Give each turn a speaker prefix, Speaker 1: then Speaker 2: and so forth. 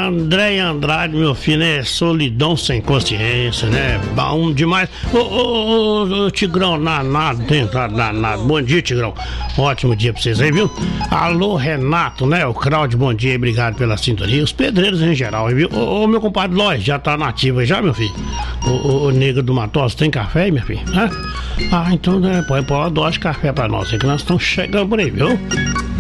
Speaker 1: André Andrade, meu filho, né? Solidão sem consciência, né? Bom demais. Ô, Tigrão, danado, danado. Bom dia, Tigrão. Ótimo dia pra vocês aí, viu? Alô, Renato, né? O Claudio, bom dia, obrigado pela sintonia. Os pedreiros em geral, viu? Ô, meu compadre Lois, já tá nativo aí já, meu filho? Ô, Negro do Matoso, tem café aí, meu filho? Hã? Ah, então, né? Põe uma dose de café pra nós, aí que nós estamos chegando por aí, viu?